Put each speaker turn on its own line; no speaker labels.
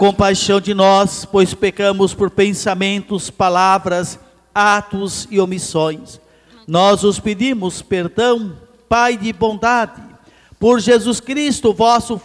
compaixão de nós, pois pecamos por pensamentos, palavras, atos e omissões. Nós os pedimos perdão, Pai de bondade, por Jesus Cristo, vosso